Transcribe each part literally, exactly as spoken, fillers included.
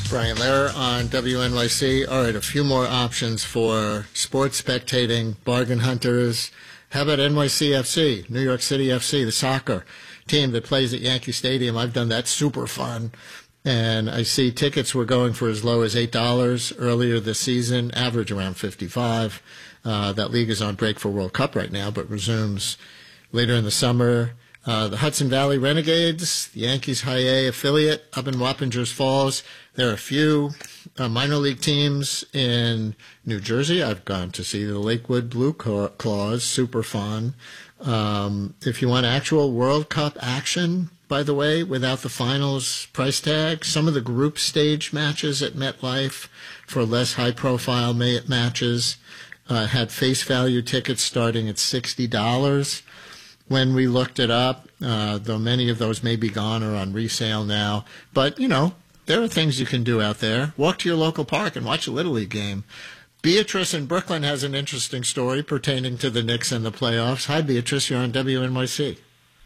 Brian Lehrer on W N Y C. All right, a few more options for sports spectating, bargain hunters. How about N Y C F C, New York City F C, the soccer team that plays at Yankee Stadium? I've done that. Super fun. And I see tickets were going for as low as eight dollars earlier this season, average around fifty-five dollars. Uh, that league is on break for World Cup right now, but resumes later in the summer. Uh, the Hudson Valley Renegades, the Yankees High A affiliate up in Wappingers Falls. There are a few uh, minor league teams in New Jersey. I've gone to see the Lakewood Blue Claws, super fun. Um, if you want actual World Cup action, by the way, without the finals price tag, some of the group stage matches at MetLife for less high-profile ma- matches uh, had face value tickets starting at sixty dollars. When we looked it up, uh, though many of those may be gone or on resale now. But, you know, there are things you can do out there. Walk to your local park and watch a Little League game. Beatrice in Brooklyn has an interesting story pertaining to the Knicks and the playoffs. Hi, Beatrice. You're on W N Y C.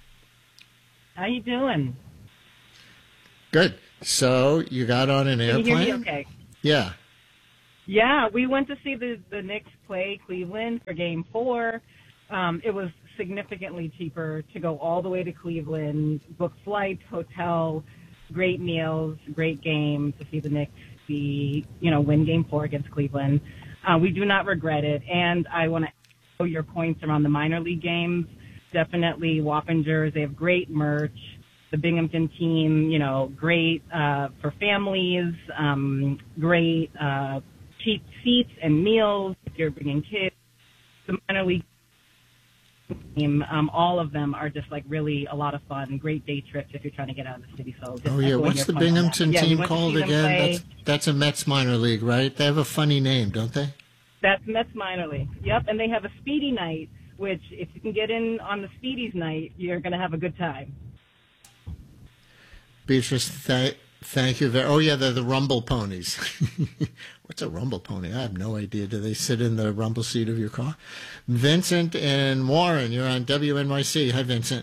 How you doing? Good. So you got on an Can airplane? you hear me okay? Yeah. Yeah, we went to see the, the Knicks play Cleveland for Game four. Um, it was significantly cheaper to go all the way to Cleveland, book flights, hotel, great meals, great game to see the Knicks be, you know, win Game Four against Cleveland. Uh, we do not regret it, and I want to echo your points around the minor league games. Definitely Wappingers. They have great merch. The Binghamton team, you know, great uh, for families, um, great uh, cheap seats and meals if you're bringing kids. The minor league team, um, all of them are just like really a lot of fun. Great day trips if you're trying to get out of the city. So just Oh, yeah. What's the Binghamton yeah, team we called again? That's, that's a Mets minor league, right? They have a funny name, don't they? That's Mets minor league. Yep. And they have a Speedy night, which if you can get in on the Speedies night, you're going to have a good time. Beatrice, th- thank you very Oh, yeah, they're the Rumble Ponies. What's a Rumble Pony? I have no idea. Do they sit in the rumble seat of your car? Vincent and Warren, you're on W N Y C. Hi, Vincent.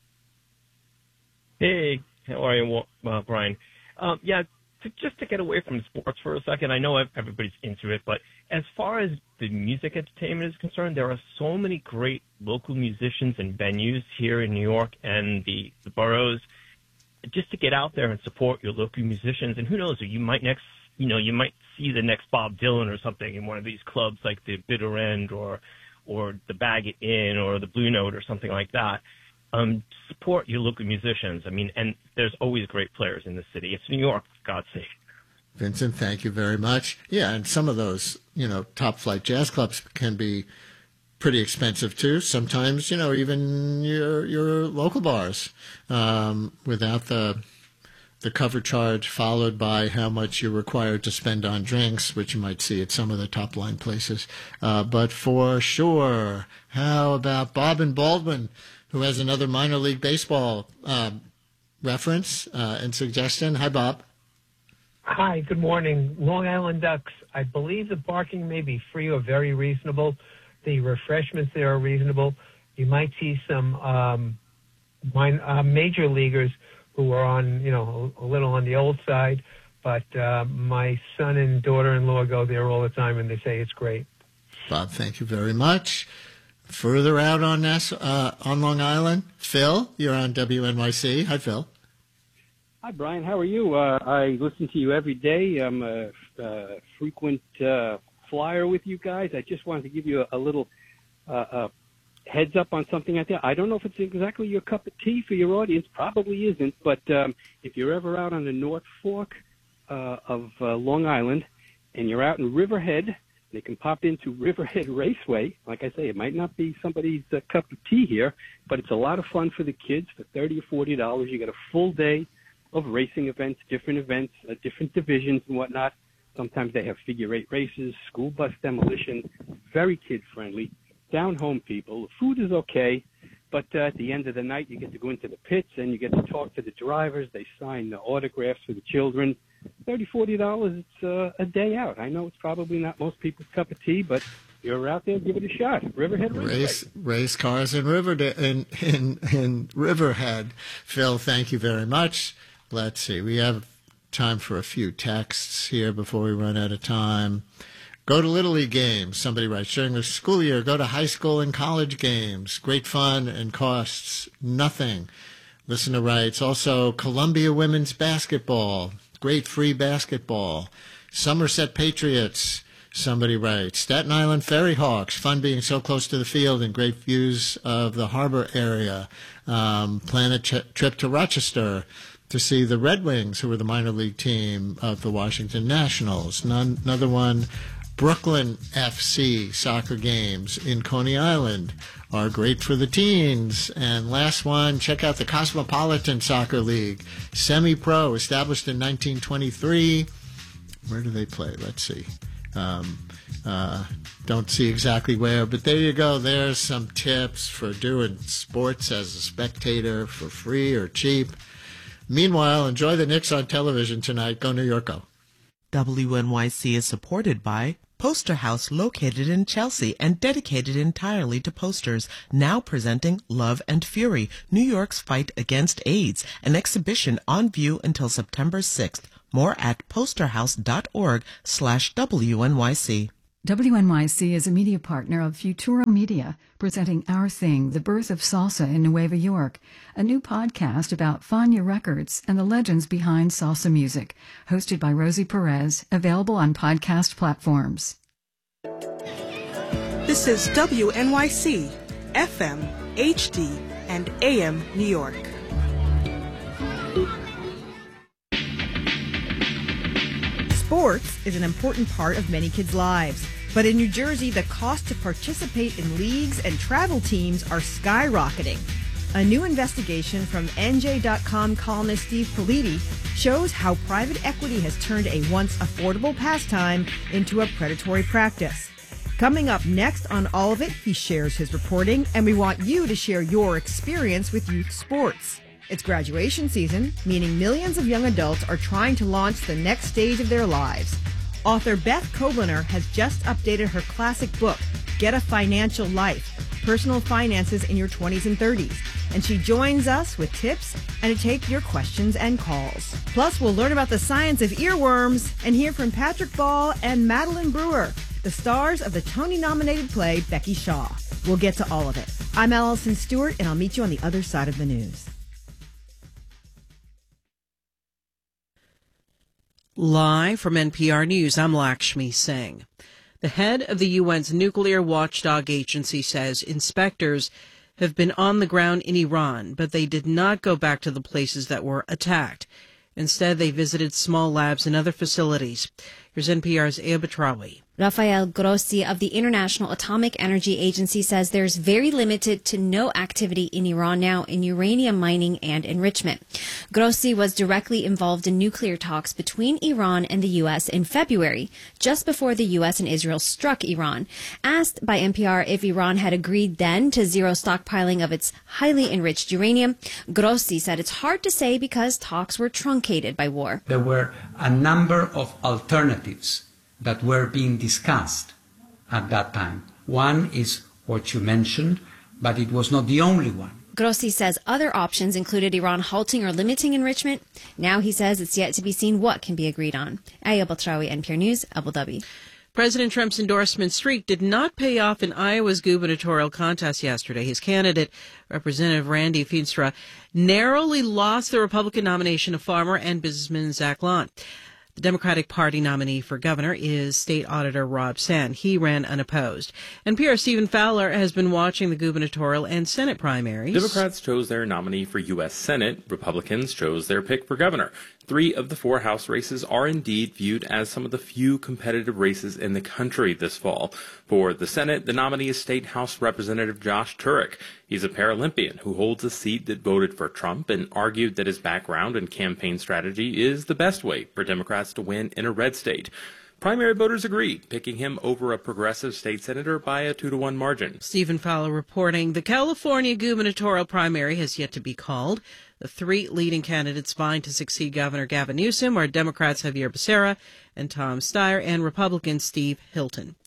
Hey, how are you, uh, Brian? Um, yeah, to, just to get away from sports for a second, I know everybody's into it, but as far as the music entertainment is concerned, there are so many great local musicians and venues here in New York and the, the boroughs. Just to get out there and support your local musicians, and who knows, you might next, you know, you might see the next Bob Dylan or something in one of these clubs like the Bitter End or, or the Bag It Inn or the Blue Note or something like that. Um, support your local musicians. I mean, and there's always great players in the city. It's New York, for God's sake. Vincent, thank you very much. Yeah, and some of those, you know, top flight jazz clubs can be pretty expensive too. Sometimes, you know, even your your local bars, um, without the the cover charge followed by how much you're required to spend on drinks, which you might see at some of the top line places. Uh, but for sure, how about Bob in Baldwin, who has another minor league baseball um, reference uh, and suggestion? Hi, Bob. Hi, good morning. Long Island Ducks. I believe the parking may be free or very reasonable. The refreshments there are reasonable. You might see some um, mine, uh, major leaguers who are on, you know, a, a little on the old side. But uh, my son and daughter-in-law go there all the time, and they say it's great. Bob, thank you very much. Further out on Nass- uh, on Long Island, Phil, you're on W N Y C. Hi, Phil. Hi, Brian. How are you? Uh, I listen to you every day. I'm a, a frequent uh, flyer with you guys. I just wanted to give you a, a little uh, uh, heads up on something out there. I don't know if it's exactly your cup of tea for your audience. Probably isn't. But um, if you're ever out on the North Fork uh, of uh, Long Island and you're out in Riverhead, they can pop into Riverhead Raceway. Like I say, it might not be somebody's uh, cup of tea here, but it's a lot of fun for the kids. For thirty or forty dollars, you get a full day of racing events, different events, uh, different divisions and whatnot. Sometimes they have figure eight races, school bus demolition, very kid-friendly, down-home people. The food is okay, but uh, at the end of the night, you get to go into the pits and you get to talk to the drivers. They sign the autographs for the children. thirty dollars, forty dollars, it's uh, a day out. I know it's probably not most people's cup of tea, but you're out there, give it a shot. Riverhead Race, race cars in, Riverde- in, in, in Riverhead. Phil, thank you very much. Let's see. We have time for a few texts here before we run out of time. Go to Little League games, somebody writes. During the school year, go to high school and college games. Great fun and costs nothing. Listener writes, also Columbia women's basketball. Great free basketball. Somerset Patriots, somebody writes. Staten Island Ferry Hawks, fun being so close to the field and great views of the harbor area. Um, plan a ch- trip to Rochester to see the Red Wings, who were the minor league team of the Washington Nationals. None, another one, Brooklyn F C soccer games in Coney Island are great for the teens. And last one, check out the Cosmopolitan Soccer League, semi-pro, established in nineteen twenty-three. Where do they play? Let's see. Um, uh, don't see exactly where, but there you go. There's some tips for doing sports as a spectator for free or cheap. Meanwhile, enjoy the Knicks on television tonight. Go New York, go. W N Y C is supported by Poster House, located in Chelsea and dedicated entirely to posters, now presenting Love and Fury, New York's fight against AIDS, an exhibition on view until September sixth. More at posterhouse.org slash WNYC. W N Y C is a media partner of Futuro Media, presenting Our Thing, the birth of salsa in Nueva York, a new podcast about Fania Records and the legends behind salsa music, hosted by Rosie Perez, available on podcast platforms. This is W N Y C, F M, H D, and A M New York. Sports is an important part of many kids' lives. But in New Jersey, the cost to participate in leagues and travel teams are skyrocketing. A new investigation from N J dot com columnist Steve Politi shows how private equity has turned a once affordable pastime into a predatory practice. Coming up next on All of It, he shares his reporting, and we want you to share your experience with youth sports. It's graduation season, meaning millions of young adults are trying to launch the next stage of their lives. Author Beth Kobliner has just updated her classic book, Get a Financial Life, Personal Finances in Your twenties and thirties. And she joins us with tips and to take your questions and calls. Plus, we'll learn about the science of earworms and hear from Patrick Ball and Madeline Brewer, the stars of the Tony-nominated play Becky Shaw. We'll get to all of it. I'm Allison Stewart, and I'll meet you on the other side of the news. Live from N P R News, I'm Lakshmi Singh. The head of the U N's nuclear watchdog agency says inspectors have been on the ground in Iran, but they did not go back to the places that were attacked. Instead, they visited small labs and other facilities. Here's N P R's Aya Batrawi. Rafael Grossi of the International Atomic Energy Agency says there's very limited to no activity in Iran now in uranium mining and enrichment. Grossi was directly involved in nuclear talks between Iran and the U S in February, just before the U S and Israel struck Iran. Asked by N P R if Iran had agreed then to zero stockpiling of its highly enriched uranium, Grossi said it's hard to say because talks were truncated by war. There were a number of alternatives that were being discussed at that time. One is what you mentioned, but it was not the only one. Grossi says other options included Iran halting or limiting enrichment. Now he says it's yet to be seen what can be agreed on. Aya Batrawi, N P R News, Abu Dhabi. President Trump's endorsement streak did not pay off in Iowa's gubernatorial contest yesterday. His candidate, Representative Randy Feenstra, narrowly lost the Republican nomination of farmer and businessman Zach Long. The Democratic Party nominee for governor is State Auditor Rob Sand. He ran unopposed. N P R's Stephen Fowler has been watching the gubernatorial and Senate primaries. Democrats chose their nominee for U S Senate. Republicans chose their pick for governor. Three of the four House races are indeed viewed as some of the few competitive races in the country this fall. For the Senate, the nominee is State House Representative Josh Turek. He's a Paralympian who holds a seat that voted for Trump and argued that his background and campaign strategy is the best way for Democrats to win in a red state. Primary voters agreed, picking him over a progressive state senator by a two to one margin. Stephen Fowler reporting the California gubernatorial primary has yet to be called. The three leading candidates vying to succeed Governor Gavin Newsom are Democrats Javier Becerra and Tom Steyer and Republican Steve Hilton.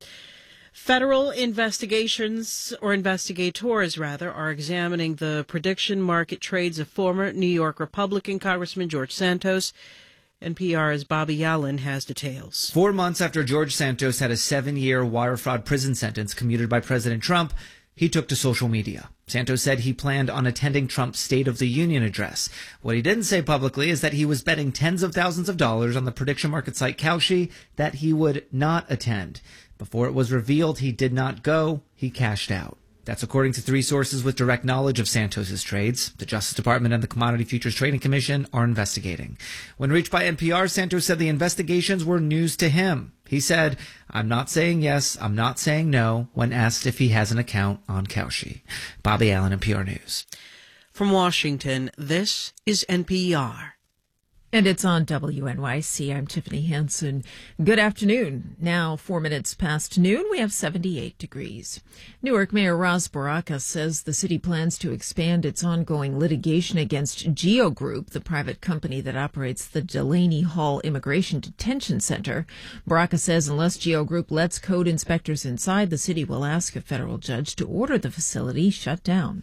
Federal investigations, or investigators rather, are examining the prediction market trades of former New York Republican Congressman George Santos N P R's Bobby Allen has details. Four months after George Santos had a seven-year wire fraud prison sentence commuted by President Trump, he took to social media. Santos said he planned on attending Trump's State of the Union address. What he didn't say publicly is that he was betting tens of thousands of dollars on the prediction market site Kalshi that he would not attend. Before it was revealed he did not go, he cashed out. That's according to three sources with direct knowledge of Santos's trades. The Justice Department and the Commodity Futures Trading Commission are investigating. When reached by N P R, Santos said the investigations were news to him. He said, "I'm not saying yes, I'm not saying no," when asked if he has an account on Kalshi. Bobby Allen, N P R News. From Washington, this is N P R. And it's on W N Y C. I'm Tiffany Hansen. Good afternoon. Now, four minutes past noon, we have seventy-eight degrees. Newark Mayor Ras Baraka says the city plans to expand its ongoing litigation against Geo Group, the private company that operates the Delaney Hall Immigration Detention Center. Baraka says unless Geo Group lets code inspectors inside, the city will ask a federal judge to order the facility shut down.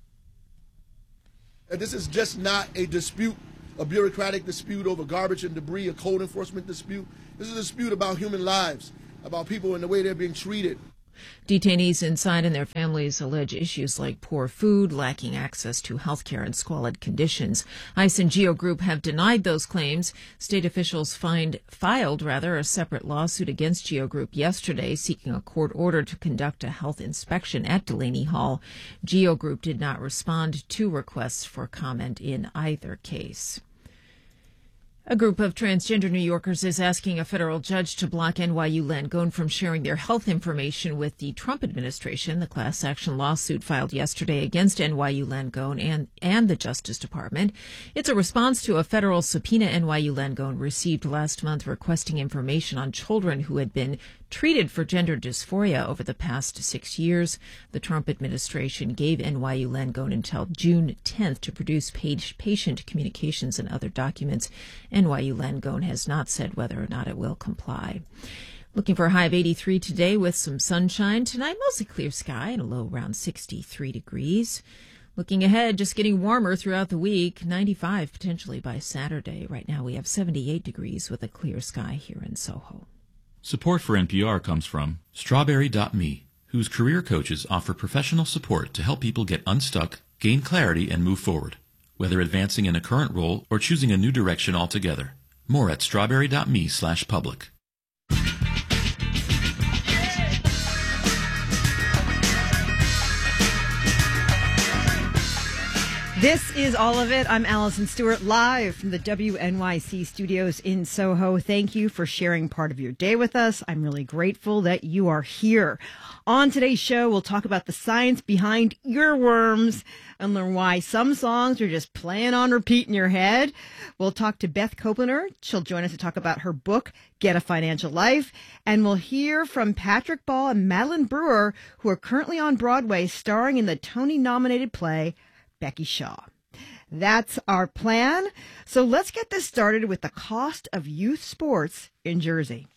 And this is just not a dispute, a bureaucratic dispute over garbage and debris, a code enforcement dispute. This is a dispute about human lives, about people and the way they're being treated. Detainees inside and their families allege issues like poor food, lacking access to health care, and squalid conditions. ICE and Geo Group have denied those claims. State officials find, filed rather a separate lawsuit against Geo Group yesterday, seeking a court order to conduct a health inspection at Delaney Hall. Geo Group did not respond to requests for comment in either case. A group of transgender New Yorkers is asking a federal judge to block N Y U Langone from sharing their health information with the Trump administration. The class action lawsuit filed yesterday against N Y U Langone and, and the Justice Department. It's a response to a federal subpoena N Y U Langone received last month requesting information on children who had been treated for gender dysphoria over the past six years. The Trump administration gave N Y U Langone until June tenth to produce page, patient communications and other documents. N Y U Langone has not said whether or not it will comply. Looking for a high of eighty-three today with some sunshine. Tonight, mostly clear sky and a low around sixty-three degrees. Looking ahead, just getting warmer throughout the week, ninety-five potentially by Saturday. Right now we have seventy-eight degrees with a clear sky here in Soho. Support for N P R comes from Strawberry dot me, whose career coaches offer professional support to help people get unstuck, gain clarity, and move forward, whether advancing in a current role or choosing a new direction altogether. More at strawberry dot me slash public. This is All of It. I'm Allison Stewart, live from the W N Y C studios in Soho. Thank you for sharing part of your day with us. I'm really grateful that you are here. On today's show, we'll talk about the science behind earworms and learn why some songs are just playing on repeat in your head. We'll talk to Beth Koplaner. She'll join us to talk about her book, Get a Financial Life. And we'll hear from Patrick Ball and Madeline Brewer, who are currently on Broadway starring in the Tony-nominated play, Becky Shaw. That's our plan. So let's get this started with the cost of youth sports in Jersey.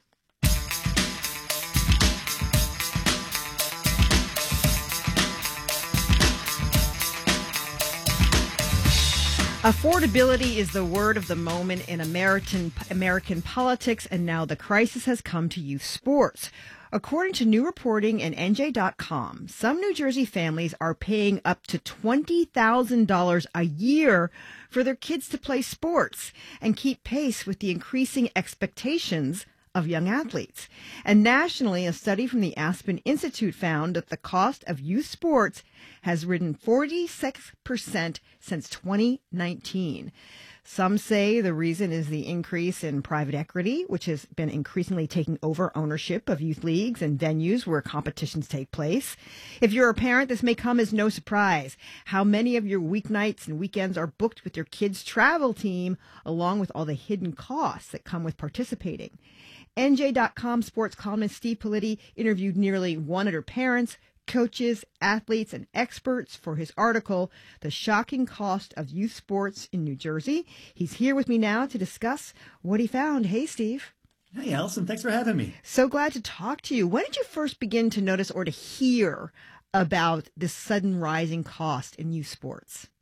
Affordability is the word of the moment in American American politics, and now the crisis has come to youth sports. According to new reporting in N J dot com, some New Jersey families are paying up to twenty thousand dollars a year for their kids to play sports and keep pace with the increasing expectations of young athletes. And nationally, a study from the Aspen Institute found that the cost of youth sports has risen forty-six percent since twenty nineteen. Some say the reason is the increase in private equity, which has been increasingly taking over ownership of youth leagues and venues where competitions take place. If you're a parent, this may come as no surprise. How many of your weeknights and weekends are booked with your kids' travel team, along with all the hidden costs that come with participating? N J dot com sports columnist Steve Politi interviewed nearly one hundred parents, coaches, athletes, and experts for his article, The Shocking Cost of Youth Sports in New Jersey. He's here with me now to discuss what he found. Hey, Steve. Hey, Allison. Thanks for having me. So glad to talk to you. When did you first begin to notice or to hear about this sudden rising cost in youth sports?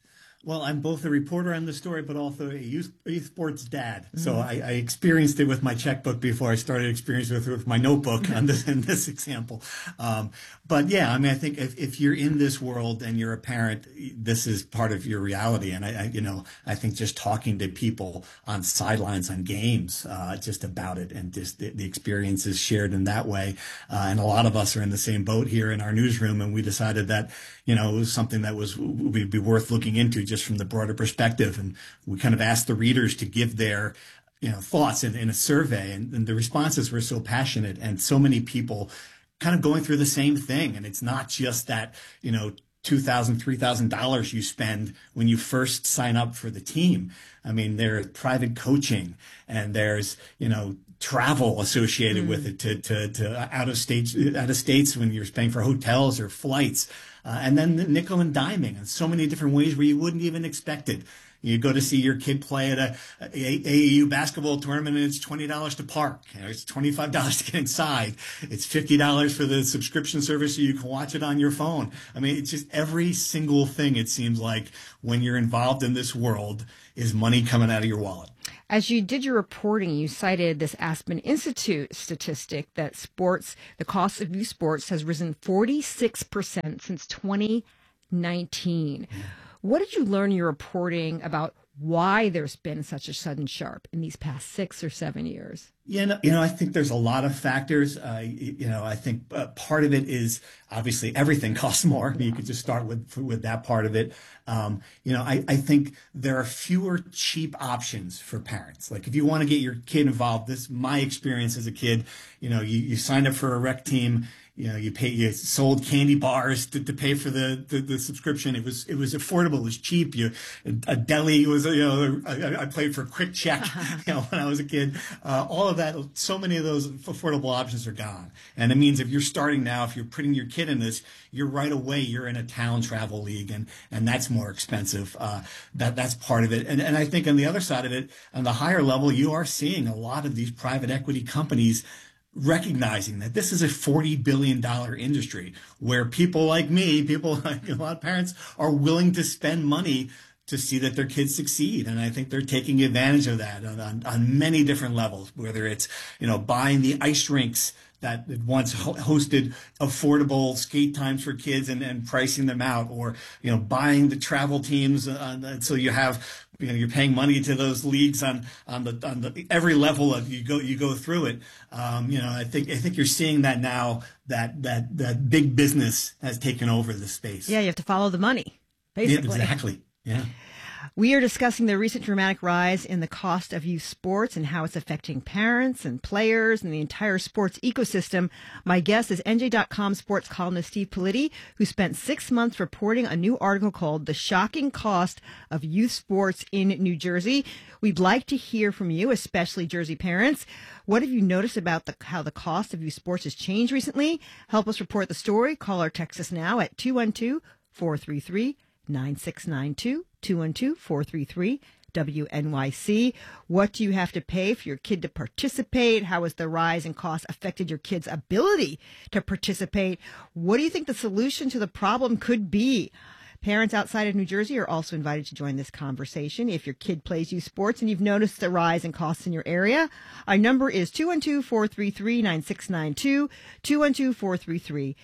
Well, I'm both a reporter on the story, but also a youth, youth sports dad. Mm-hmm. So I, I experienced it with my checkbook before I started experiencing it with, with my notebook on this, in this example. Um, but yeah, I mean, I think if, if you're in this world and you're a parent, this is part of your reality. And I, I you know, I think just talking to people on sidelines on games, uh, just about it, and just the, the experiences shared in that way. Uh, and a lot of us are in the same boat here in our newsroom, and we decided that, you know, it was something that was would be worth looking into just from the broader perspective. And we kind of asked the readers to give their, you know, thoughts in, in a survey, and, and the responses were so passionate, and so many people kind of going through the same thing. And it's not just that, you know, two thousand dollars, three thousand dollars you spend when you first sign up for the team. I mean, there's private coaching, and there's, you know, travel associated mm. with it to, to, to out of states, out of states when you're paying for hotels or flights. Uh, and then the nickel and diming in so many different ways where you wouldn't even expect it. You go to see your kid play at a, a, a A U basketball tournament, and it's twenty dollars to park. You know, it's twenty-five dollars to get inside. It's fifty dollars for the subscription service so you can watch it on your phone. I mean, it's just every single thing, it seems like, when you're involved in this world, is money coming out of your wallet. As you did your reporting, you cited this Aspen Institute statistic that sports, the cost of youth sports has risen forty-six percent since twenty nineteen. Yeah. What did you learn in your reporting about why there's been such a sudden sharp in these past six or seven years? You know, you know, I think there's a lot of factors. Uh, you know, I think uh, part of it is obviously everything costs more. I mean, you could just start with with that part of it. Um, you know, I, I think there are fewer cheap options for parents. Like if you want to get your kid involved, this is my experience as a kid. You know, you, you signed up for a rec team. You know, you pay, you sold candy bars to, to pay for the, the, the subscription. It was, it was affordable. It was cheap. You, a deli was, you know, I, I played for Quick Check, you know, when I was a kid. Uh, all of that, so many of those affordable options are gone. And it means if you're starting now, if you're putting your kid in this, you're right away, you're in a town travel league, and, and that's more expensive. Uh, that, that's part of it. And, and I think on the other side of it, on the higher level, you are seeing a lot of these private equity companies recognizing that this is a forty billion dollars industry where people like me, people like a lot of parents, are willing to spend money to see that their kids succeed. And I think they're taking advantage of that on, on, on many different levels, whether it's, you know, buying the ice rinks that once hosted affordable skate times for kids and, and pricing them out, or, you know, buying the travel teams. Uh, so you have, you know, you're paying money to those leagues on, on the, on the, every level of you go, you go through it. Um, you know, I think, I think you're seeing that now, that, that, that big business has taken over the space. Yeah. You have to follow the money, basically. Yeah, exactly. Yeah. We are discussing the recent dramatic rise in the cost of youth sports and how it's affecting parents and players and the entire sports ecosystem. My guest is N J dot com sports columnist Steve Politi, who spent six months reporting a new article called The Shocking Cost of Youth Sports in New Jersey. We'd like to hear from you, especially Jersey parents. What have you noticed about the, how the cost of youth sports has changed recently? Help us report the story. Call or text us now at two one two, four three three, nine six nine two. two one two, four three three, W N Y C. What do you have to pay for your kid to participate? How has the rise in cost affected your kid's ability to participate? What do you think the solution to the problem could be? Parents outside of New Jersey are also invited to join this conversation. If your kid plays youth sports and you've noticed the rise in costs in your area, our number is two one two, four three three, nine six nine two, two one two, four three three,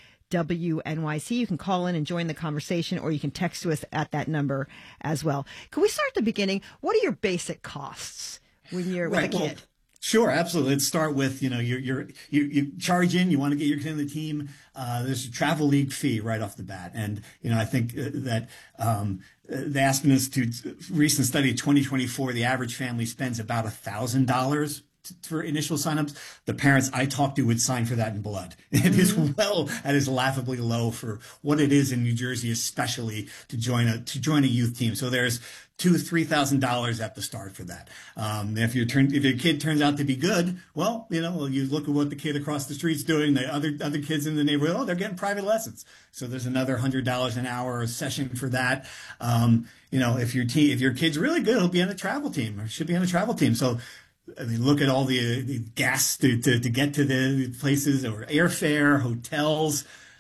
W N Y C. You can call in and join the conversation, or you can text to us at that number as well. Can we start at the beginning? What are your basic costs when you're right, with a well, kid? Sure, absolutely. Let's start with, you know, you're, you're, you you charge in, you want to get your kid in the team. Uh, there's a travel league fee right off the bat. And, you know, I think uh, that um, the Aspen Institute's recent study of twenty twenty-four, the average family spends about one thousand dollars for initial signups. The parents I talked to would sign for that in blood. It mm-hmm. is well, that is laughably low for what it is in New Jersey, especially to join a to join a youth team. So there's two, three thousand dollars at the start for that. Um, if your turn, if your kid turns out to be good, well, you know, you look at what the kid across the street's doing. The other other kids in the neighborhood, oh, they're getting private lessons. So there's another hundred dollars an hour session for that. Um, you know, if your te- if your kid's really good, he'll be on a travel team or should be on a travel team. So I mean, look at all the, the gas to, to, to get to the places, or airfare, hotels.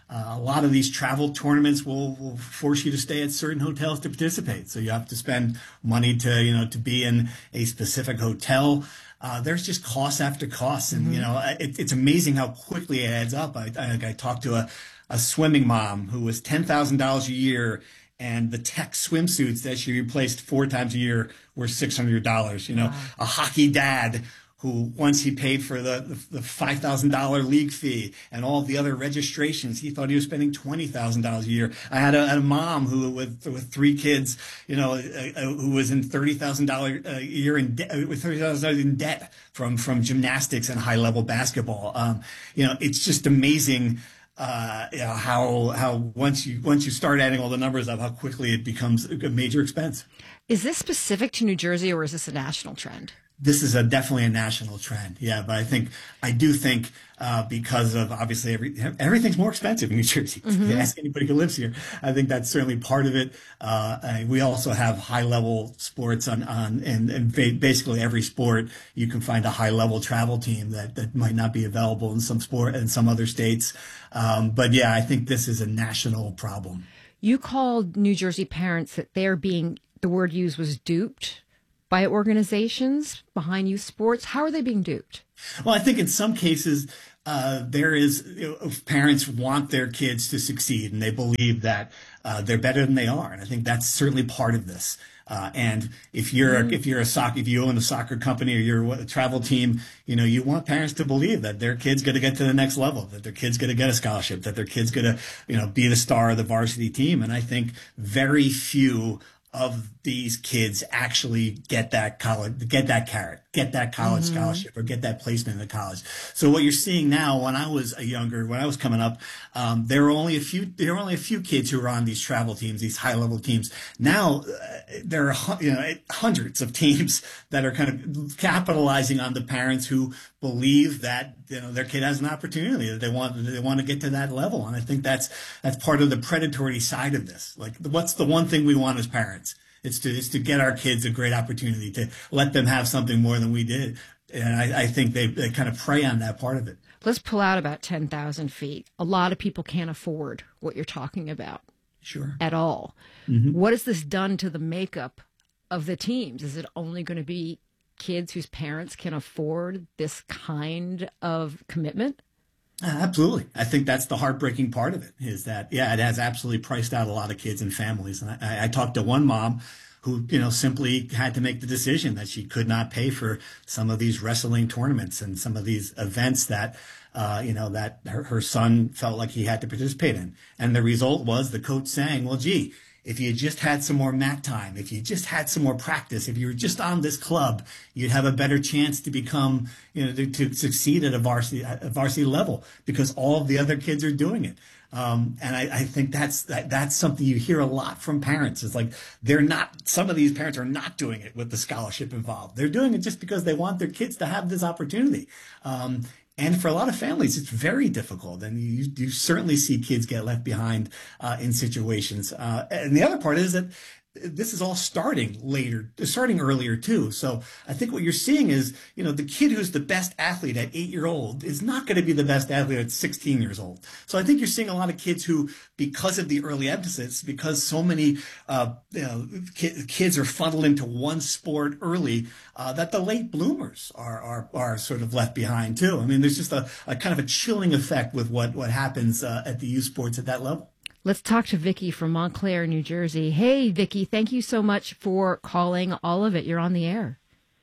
Uh, a lot of these travel tournaments will, will force you to stay at certain hotels to participate. So you have to spend money to, you know, to be in a specific hotel. Uh, there's just costs after costs. And, mm-hmm. you know, it, it's amazing how quickly it adds up. I, I, I talked to a, a swimming mom who was ten thousand dollars a year, and the tech swimsuits that she replaced four times a year were six hundred dollars. You know, wow. A hockey dad who, once he paid for the, the, the five thousand dollars league fee and all of the other registrations, he thought he was spending twenty thousand dollars a year. I had a, had a mom who, with, with three kids, you know, uh, who was in thirty thousand dollars a year in de- with thirty thousand dollars in debt from, from gymnastics and high level basketball. Um, you know, it's just amazing. Uh, you know, how, how once you, once you start adding all the numbers up, how quickly it becomes a major expense. Is this specific to New Jersey, or is this a national trend? This is a definitely a national trend. Yeah. But I think, I do think, uh, because of obviously every, everything's more expensive in New Jersey. Mm-hmm. Ask anybody who lives here. I think that's certainly part of it. Uh, we also have high level sports on, on, and, and basically every sport you can find a high level travel team that, that might not be available in some sport in some other states. Um, but yeah, I think this is a national problem. You called New Jersey parents that they're being, the word used was duped by organizations behind youth sports. How are they being duped? Well, I think in some cases, uh, there is, you know, parents want their kids to succeed and they believe that, uh, they're better than they are. And I think that's certainly part of this. Uh, and if you're, mm-hmm. if you're a soccer, if you own a soccer company or you're a travel team, you know, you want parents to believe that their kid's going to get to the next level, that their kid's going to get a scholarship, that their kid's going to, you know, be the star of the varsity team. And I think very few of these kids actually get that college, get that carrot, get that college mm-hmm. scholarship, or get that placement in the college. So what you're seeing now, when I was a younger, when I was coming up, um, there were only a few, there were only a few kids who were on these travel teams, these high level teams. Now uh, there are, you know, hundreds of teams that are kind of capitalizing on the parents who believe that, you know, their kid has an opportunity, that they want, they want to get to that level. And I think that's, that's part of the predatory side of this. Like, what's the one thing we want as parents? It's to, it's to get our kids a great opportunity, to let them have something more than we did. And I, I think they, they kind of prey on that part of it. Let's pull out about ten thousand feet. A lot of people can't afford what you're talking about. Sure. At all. Mm-hmm. What has this done to the makeup of the teams? Is it only going to be kids whose parents can afford this kind of commitment? Absolutely. I think that's the heartbreaking part of it, is that, yeah, it has absolutely priced out a lot of kids and families. And I, I talked to one mom who, you know, simply had to make the decision that she could not pay for some of these wrestling tournaments and some of these events that, uh, you know, that her, her son felt like he had to participate in. And the result was the coach saying, well, gee, if you just had some more mat time, if you just had some more practice, if you were just on this club, you'd have a better chance to become, you know, to, to succeed at a varsity, at a varsity level, because all of the other kids are doing it. Um, and I, I think that's, that, that's something you hear a lot from parents. It's like, they're not, some of these parents are not doing it with the scholarship involved. They're doing it just because they want their kids to have this opportunity. Um, And for a lot of families, it's very difficult. And you, you certainly see kids get left behind uh, in situations. Uh, and the other part is that this is all starting later, starting earlier too. So I think what you're seeing is, you know, the kid who's the best athlete at eight year old is not going to be the best athlete at sixteen years old. So I think you're seeing a lot of kids who, because of the early emphasis, because so many, uh, you know, ki- kids are funneled into one sport early, uh, that the late bloomers are, are, are sort of left behind too. I mean, there's just a, a kind of a chilling effect with what, what happens, uh, at the youth sports at that level. Let's talk to Vicki from Montclair, New Jersey. Hey, Vicki, thank you so much for calling all of it. You're on the air.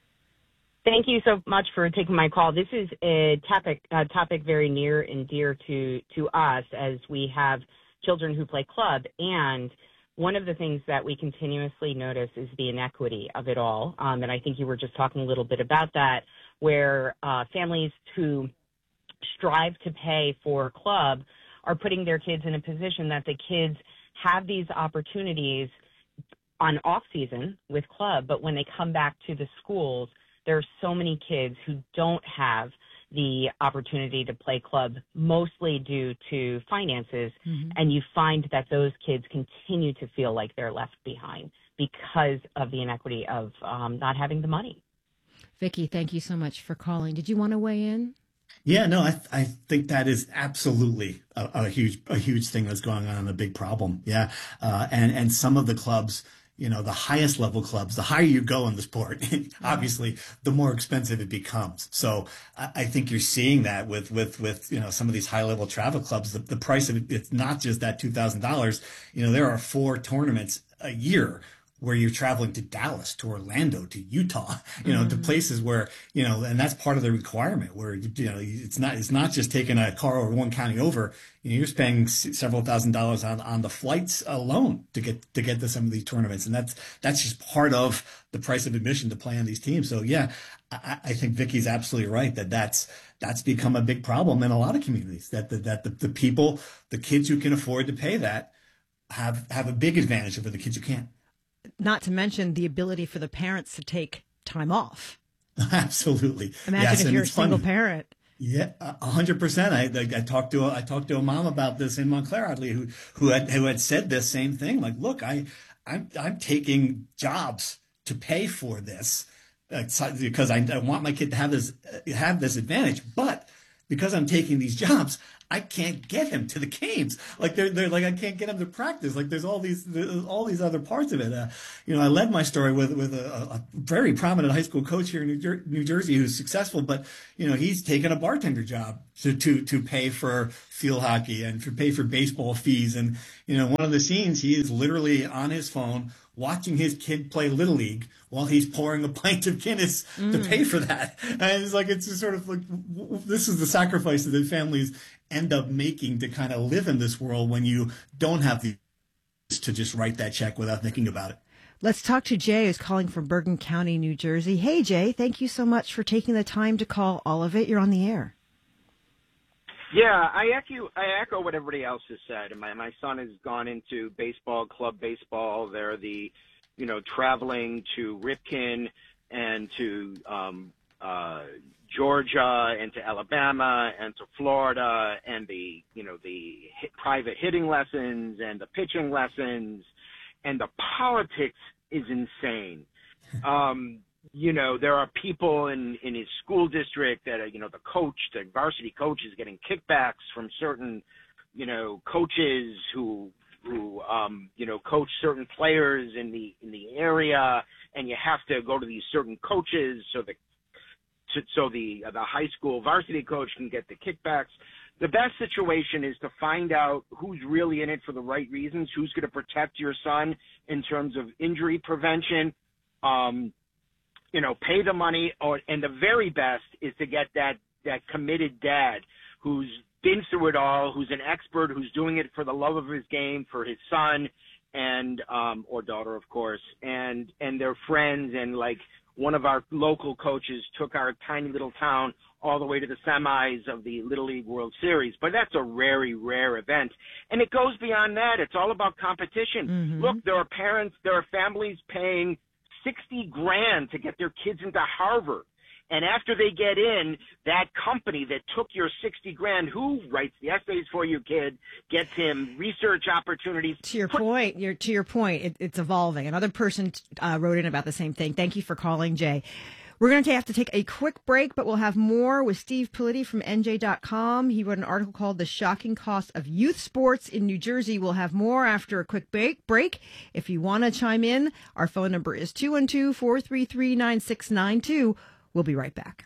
Thank you so much for taking my call. This is a topic, a topic very near and dear to, to us, as we have children who play club. And one of the things that we continuously notice is the inequity of it all. Um, and I think you were just talking a little bit about that, where uh, families who strive to pay for club are putting their kids in a position that the kids have these opportunities on off season with club, but when they come back to the schools, there are so many kids who don't have the opportunity to play club, mostly due to finances, mm-hmm. and you find that those kids continue to feel like they're left behind because of the inequity of um, not having the money. Vicki, thank you so much for calling. Did you want to weigh in? Yeah, no, I I think that is absolutely a, a huge a huge thing that's going on, and a big problem. Yeah, uh, and and some of the clubs, you know, the highest level clubs, the higher you go in the sport, obviously, the more expensive it becomes. So I, I think you're seeing that with with with you know some of these high level travel clubs. The, the price of it, it's not just that two thousand dollars. You know, there are four tournaments a year where you're traveling to Dallas, to Orlando, to Utah, you know, mm-hmm. to places where, you know, and that's part of the requirement where, you know, it's not, it's not just taking a car over one county over, you know, you're spending several thousand dollars on, on the flights alone to get, to get to some of these tournaments. And that's, that's just part of the price of admission to play on these teams. So yeah, I, I think Vicky's absolutely right that that's, that's become a big problem in a lot of communities, that the, that the, the people, the kids who can afford to pay that have, have a big advantage over the kids who can't. Not to mention the ability for the parents to take time off. Absolutely. Imagine yes, if you're a single funny. parent. Yeah, a hundred percent. I, I I talked to a, I talked to a mom about this in Montclair, oddly, who who had who had said this same thing. Like, look, I I'm I'm taking jobs to pay for this uh, because I, I want my kid to have this uh, have this advantage, but because I'm taking these jobs, I can't get him to the games. Like they're, they're like, I can't get him to practice. Like there's all these, there's all these other parts of it. Uh, you know, I led my story with, with a, a very prominent high school coach here in New, Jer- New Jersey who's successful, but you know, he's taken a bartender job to, to, to pay for field hockey and to pay for baseball fees. And, you know, one of the scenes, he is literally on his phone watching his kid play Little League while he's pouring a pint of Guinness mm. to pay for that. And it's like, it's just sort of like, this is the sacrifices that families end up making to kind of live in this world when you don't have the to just write that check without thinking about it. Let's talk to Jay, who's calling from Bergen County, New Jersey. Hey, Jay, thank you so much for taking the time to call all of it. You're on the air. Yeah, I echo, I echo what everybody else has said. My my son has gone into baseball, club baseball. They're the, you know, traveling to Ripken and to um, uh, Georgia and to Alabama and to Florida and the, you know, the hit, private hitting lessons and the pitching lessons, and the politics is insane. Um, You know, there are people in, in his school district that are, you know, the coach, the varsity coach is getting kickbacks from certain, you know, coaches who, who, um, you know, coach certain players in the, in the area, and you have to go to these certain coaches so the, so the, the high school varsity coach can get the kickbacks. The best situation is to find out who's really in it for the right reasons, who's going to protect your son in terms of injury prevention, um, you know, pay the money, or, and the very best is to get that, that committed dad who's been through it all, who's an expert, who's doing it for the love of his game, for his son and, um, or daughter, of course, and, and their friends. And like one of our local coaches took our tiny little town all the way to the semis of the Little League World Series. But that's a very rare event. And it goes beyond that. It's all about competition. Mm-hmm. Look, there are parents, there are families paying sixty grand to get their kids into Harvard. And after they get in, that company that took your sixty grand, who writes the essays for you, kid, gets him research opportunities. To your point, you're, to your point, it, it's evolving. Another person uh, wrote in about the same thing. Thank you for calling, Jay. We're going to have to take a quick break, but we'll have more with Steve Politi from N J dot com. He wrote an article called The Shocking Cost of Youth Sports in New Jersey. We'll have more after a quick break. break. If you want to chime in, our phone number is two one two, four three three, nine six nine two. We'll be right back.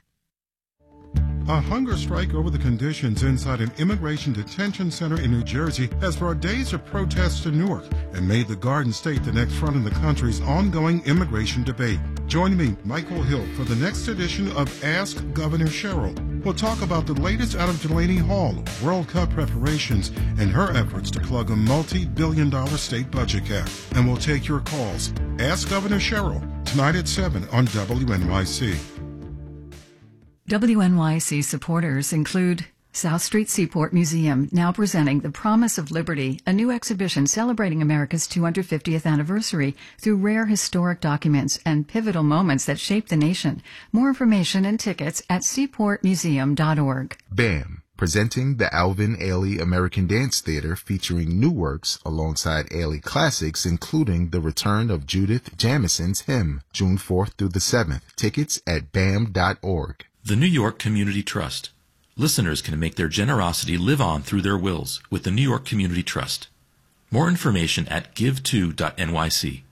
A hunger strike over the conditions inside an immigration detention center in New Jersey has brought days of protests to Newark and made the Garden State the next front in the country's ongoing immigration debate. Join me, Michael Hill, for the next edition of Ask Governor Cheryl. We'll talk about the latest out of Delaney Hall, World Cup preparations, and her efforts to plug a multi-billion dollar state budget gap. And we'll take your calls. Ask Governor Cheryl, tonight at seven on W N Y C. W N Y C supporters include South Street Seaport Museum, now presenting The Promise of Liberty, a new exhibition celebrating America's two hundred fiftieth anniversary through rare historic documents and pivotal moments that shaped the nation. More information and tickets at seaport museum dot org. BAM, presenting the Alvin Ailey American Dance Theater, featuring new works alongside Ailey classics, including the return of Judith Jamison's Hymn, June fourth through the seventh. Tickets at bam dot org. The New York Community Trust. Listeners can make their generosity live on through their wills with the New York Community Trust. More information at give to dot N Y C.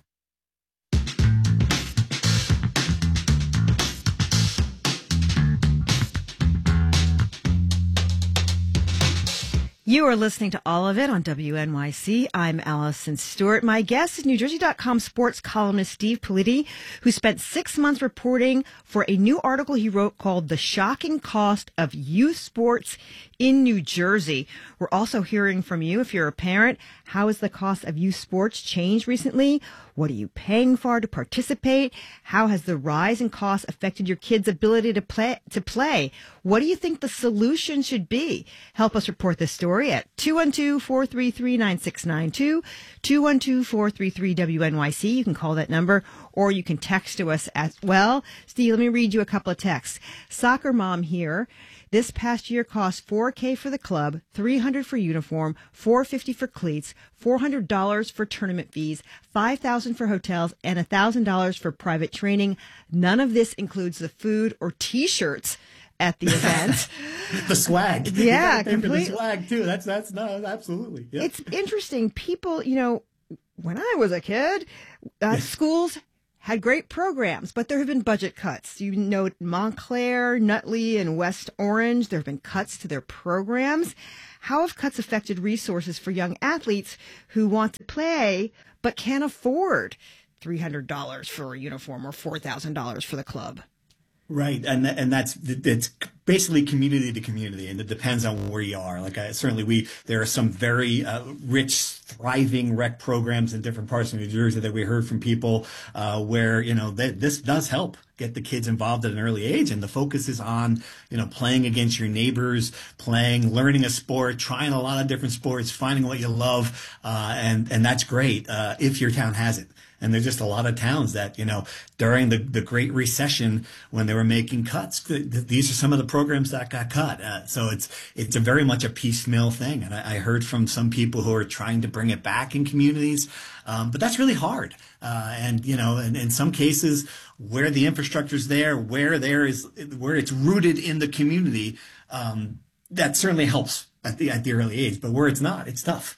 You are listening to all of it on W N Y C. I'm Allison Stewart. My guest is New Jersey dot com sports columnist Steve Politi, who spent six months reporting for a new article he wrote called The Shocking Cost of Youth Sports in New Jersey. We're also hearing from you if you're a parent. How has the cost of youth sports changed recently? What are you paying for to participate? How has the rise in costs affected your kids' ability to play? To play? What do you think the solution should be? Help us report this story at two one two, four three three, nine six nine two, two one two, four three three, W N Y C. You can call that number, or you can text to us as well. Steve, let me read you a couple of texts. Soccer mom here. This past year cost four K for the club, three hundred dollars for uniform, four hundred fifty dollars for cleats, four hundred dollars for tournament fees, five thousand dollars for hotels, and one thousand dollars for private training. None of this includes the food or T-shirts at the event. The swag. Yeah, completely. The swag too. That's that's no, absolutely. Yeah. It's interesting. People, you know, when I was a kid, uh, schools had great programs, but there have been budget cuts. You note Montclair, Nutley, and West Orange. There have been cuts to their programs. How have cuts affected resources for young athletes who want to play but can't afford three hundred dollars for a uniform or four thousand dollars for the club? Right, and and that's it's basically community to community, and it depends on where you are. Like I, certainly, we there are some very uh, rich, thriving rec programs in different parts of New Jersey that we heard from people uh, where you know that this does help get the kids involved at an early age, and the focus is on you know playing against your neighbors, playing, learning a sport, trying a lot of different sports, finding what you love, uh, and and that's great uh, if your town has it. And there's just a lot of towns that, you know, during the, the Great Recession, when they were making cuts, th- th- these are some of the programs that got cut. Uh, so it's it's a very much a piecemeal thing. And I, I heard from some people who are trying to bring it back in communities. Um, but that's really hard. Uh, and, you know, in, in some cases where the infrastructure is there, where there is where it's rooted in the community, um, that certainly helps at the at the early age. But where it's not, it's tough.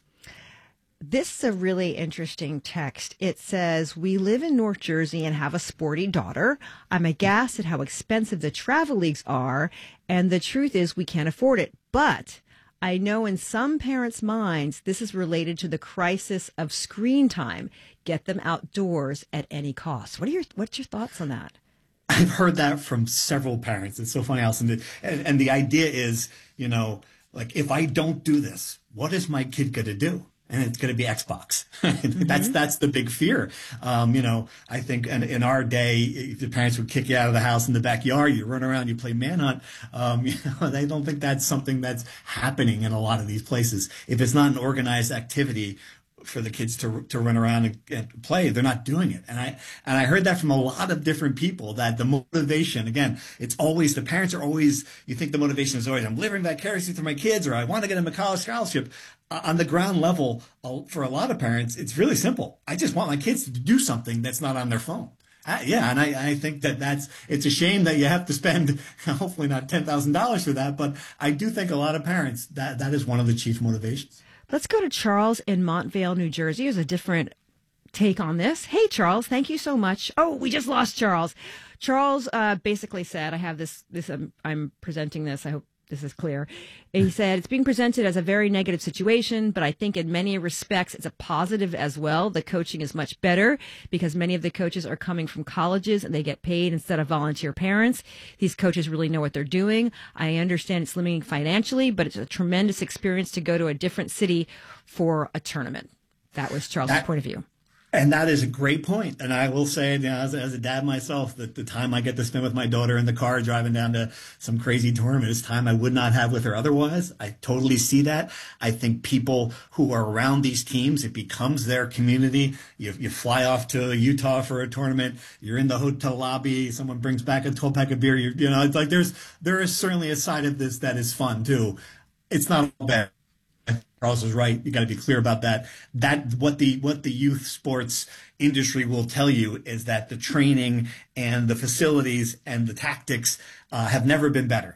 This is a really interesting text. It says, we live in North Jersey and have a sporty daughter. I'm aghast at how expensive the travel leagues are, and the truth is we can't afford it. But I know in some parents' minds, this is related to the crisis of screen time. Get them outdoors at any cost. What are your, what's your thoughts on that? I've heard that from several parents. It's so funny, Allison. And, and the idea is, you know, like, if I don't do this, what is my kid going to do? And it's going to be Xbox. Mm-hmm. That's that's the big fear. Um, you know, I think in, in our day, if the parents would kick you out of the house in the backyard, you run around, you play manhunt. Um, you know, they don't think that's something that's happening in a lot of these places. If it's not an organized activity for the kids to to run around and, and play, they're not doing it. And I and I heard that from a lot of different people, that the motivation, again, it's always, the parents are always, you think the motivation is always, I'm living vicariously through my kids, or I want to get them a college scholarship. Uh, on the ground level, uh, for a lot of parents, it's really simple. I just want my kids to do something that's not on their phone. Uh, yeah, and I, I think that that's, it's a shame that you have to spend, hopefully not ten thousand dollars for that, but I do think a lot of parents, that that is one of the chief motivations. Let's go to Charles in Montvale, New Jersey. There's a different take on this. Hey, Charles, thank you so much. Oh, we just lost Charles. Charles uh, basically said, I have this, this um, I'm presenting this, I hope this is clear. He said, it's being presented as a very negative situation, but I think in many respects it's a positive as well. The coaching is much better because many of the coaches are coming from colleges and they get paid instead of volunteer parents. These coaches really know what they're doing. I understand it's limiting financially, but it's a tremendous experience to go to a different city for a tournament. That was Charles' that- point of view. And that is a great point. And I will say, you know, as, as a dad myself, that the time I get to spend with my daughter in the car driving down to some crazy tournament is time I would not have with her otherwise. I totally see that. I think people who are around these teams, it becomes their community. You, you fly off to Utah for a tournament. You're in the hotel lobby. Someone brings back a twelve pack of beer. You're, you know, it's like there's there is certainly a side of this that is fun too. It's not all bad. Charles is right. You got to be clear about that. That what the what the youth sports industry will tell you is that the training and the facilities and the tactics uh, have never been better.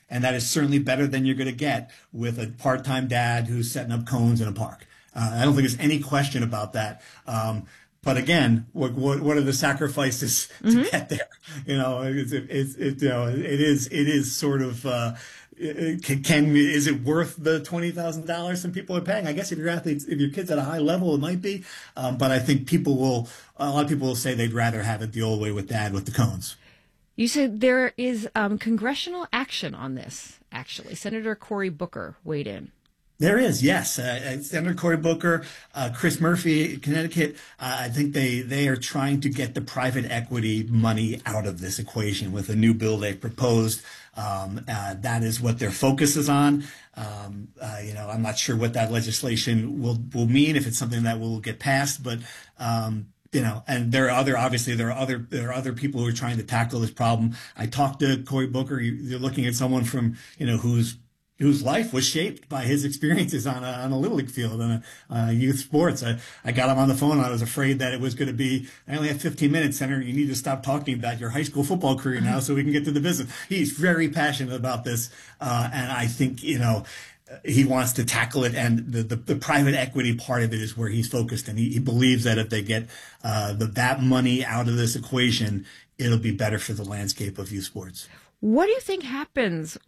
And that is certainly better than you're going to get with a part-time dad who's setting up cones in a park. Uh, I don't think there's any question about that. Um, but again, what, what, what are the sacrifices to mm-hmm. get there? You know, it's, it's, it, you know, it is, it is sort of, uh, Can, can is it worth the twenty thousand dollars some people are paying? I guess if your athletes, if your kid's at a high level, it might be. Um, but I think people will, a lot of people will say they'd rather have it the old way with dad with the cones. You said there is um, congressional action on this, actually. Senator Cory Booker weighed in. There is, yes. Uh, Senator Cory Booker, uh, Chris Murphy, Connecticut, uh, I think they, they are trying to get the private equity money out of this equation with a new bill they've proposed. Um, uh, that is what their focus is on. Um, uh, you know, I'm not sure what that legislation will, will mean, if it's something that will get passed, but, um, you know, and there are other, obviously there are other, there are other people who are trying to tackle this problem. I talked to Cory Booker. You're looking at someone from, you know, who's, whose life was shaped by his experiences on a, on a Little League field and a, uh, youth sports. I, I got him on the phone. I was afraid that it was going to be, I only have fifteen minutes, Senator. You need to stop talking about your high school football career now so we can get to the business. He's very passionate about this. Uh, and I think, you know, he wants to tackle it. And the, the, the private equity part of it is where he's focused. And he, he believes that if they get, uh, the, that money out of this equation, it'll be better for the landscape of youth sports. What do you think happens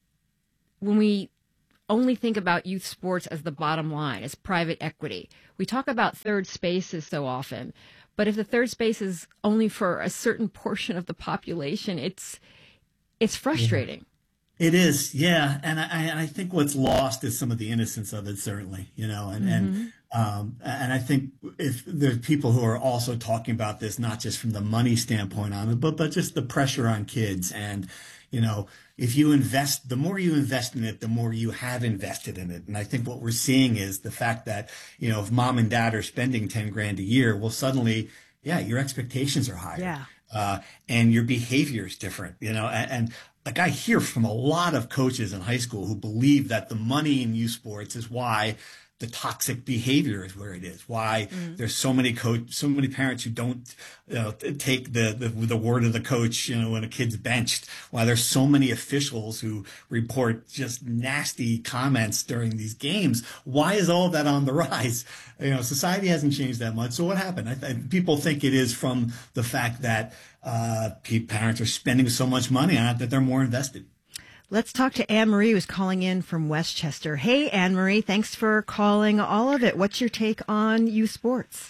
when we only think about youth sports as the bottom line, as private equity? We talk about third spaces so often, but if the third space is only for a certain portion of the population, it's it's frustrating. Yeah. It is, yeah. And I, I think what's lost is some of the innocence of it, certainly, you know, and, mm-hmm. and, um, and I think if there's people who are also talking about this, not just from the money standpoint on it, but, but just the pressure on kids. And, you know, if you invest, the more you invest in it, the more you have invested in it. And I think what we're seeing is the fact that, you know, if mom and dad are spending ten grand a year, well, suddenly, yeah, your expectations are higher. Yeah. Uh, and your behavior is different, you know, and, and like I hear from a lot of coaches in high school who believe that the money in youth sports is why the toxic behavior is where it is. Why mm. there's so many coach, so many parents who don't you know, take the, the the word of the coach, you know, when a kid's benched. Why there's so many officials who report just nasty comments during these games. Why is all of that on the rise? You know, society hasn't changed that much. So what happened? I th- people think it is from the fact that uh, parents are spending so much money on it that they're more invested. Let's talk to Anne Marie, who's calling in from Westchester. Hey, Anne Marie, thanks for calling all of it. What's your take on youth sports?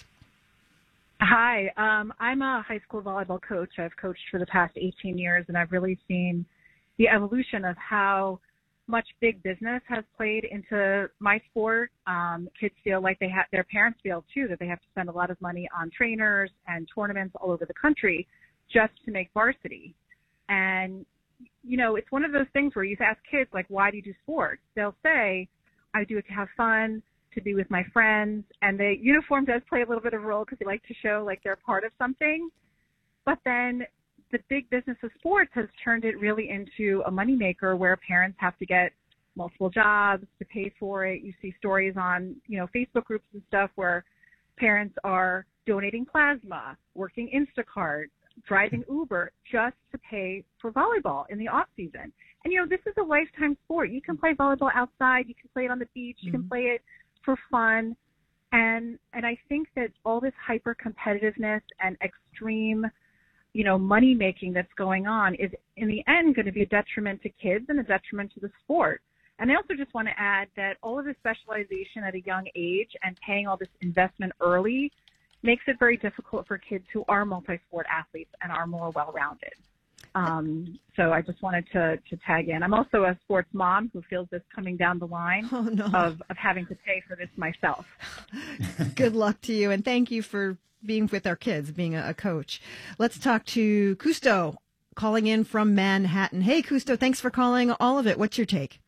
Hi, um, I'm a high school volleyball coach. I've coached for the past eighteen years, and I've really seen the evolution of how much big business has played into my sport. Um, kids feel like they have, their parents feel too, that they have to spend a lot of money on trainers and tournaments all over the country just to make varsity. And you know, it's one of those things where you ask kids, like, why do you do sports? They'll say, I do it to have fun, to be with my friends. And the uniform does play a little bit of a role because they like to show like they're part of something. But then the big business of sports has turned it really into a moneymaker where parents have to get multiple jobs to pay for it. You see stories on, you know, Facebook groups and stuff where parents are donating plasma, working Instacart, driving Uber just to pay for volleyball in the off season. And, you know, this is a lifetime sport. You can play volleyball outside. You can play it on the beach. You mm-hmm. can play it for fun. And, and I think that all this hyper competitiveness and extreme, you know, money making that's going on is in the end going to be a detriment to kids and a detriment to the sport. And I also just want to add that all of this specialization at a young age and paying all this investment early makes it very difficult for kids who are multi-sport athletes and are more well-rounded. Um, so I just wanted to, to tag in. I'm also a sports mom who feels this coming down the line oh, no. of, of having to pay for this myself. Good luck to you, and thank you for being with our kids, being a, a coach. Let's talk to Kusto, calling in from Manhattan. Hey, Kusto, thanks for calling all of it. What's your take?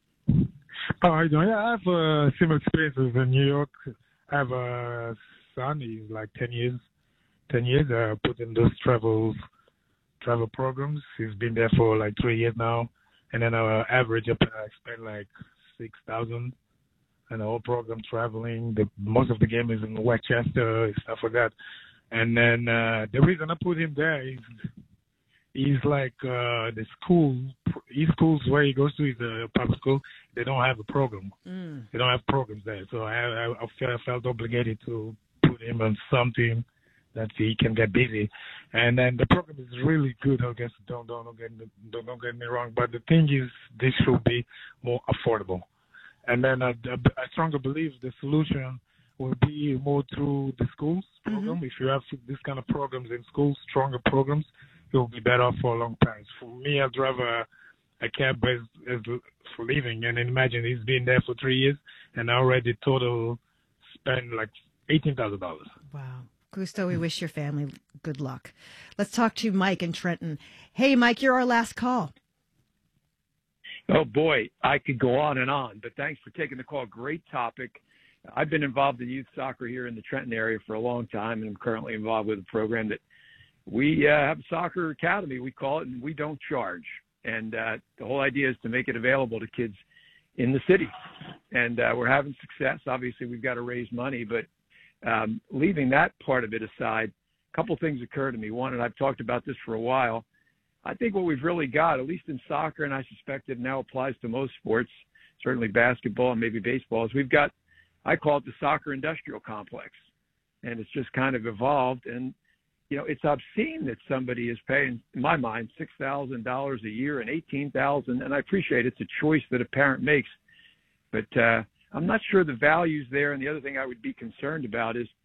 How are you doing? Yeah, I have uh, similar experiences in New York. I have a son. He's like ten years. ten years. I put in those travels, travel programs. He's been there for like three years now. And then our average, I spend like six thousand and the whole program traveling. The, most of the game is in Westchester, stuff like that. And then uh, the reason I put him there is he's like uh, the school, his schools where he goes to is a public school. They don't have a program. Mm. They don't have programs there. So I, I, I felt, I felt obligated to put him on something that he can get busy. And then the program is really good. I guess don't don't don't get me, don't, don't get me wrong. But the thing is, this should be more affordable. And then I, I strongly believe the solution will be more through the schools program. Mm-hmm. If you have this kind of programs in schools, stronger programs, it will be better for long parents. For me, I drive a, a cab as, as for living, and imagine he's been there for three years, and I already total spend like eighteen thousand dollars. Wow. Gusto, we wish your family good luck. Let's talk to Mike in Trenton. Hey, Mike, you're our last call. Oh, boy, I could go on and on, but thanks for taking the call. Great topic. I've been involved in youth soccer here in the Trenton area for a long time, and I'm currently involved with a program that we uh, have a soccer academy, we call it, and we don't charge. And uh, the whole idea is to make it available to kids in the city. And uh, we're having success. Obviously, we've got to raise money, but um, leaving that part of it aside, a couple things occur to me. One, and I've talked about this for a while, I think what we've really got, at least in soccer, and I suspect it now applies to most sports, certainly basketball and maybe baseball, is we've got, I call it the soccer industrial complex. And it's just kind of evolved. And, you know, it's obscene that somebody is paying, in my mind, six thousand dollars a year and eighteen thousand dollars. And I appreciate it's a choice that a parent makes. But uh, I'm not sure the value's there. And the other thing I would be concerned about is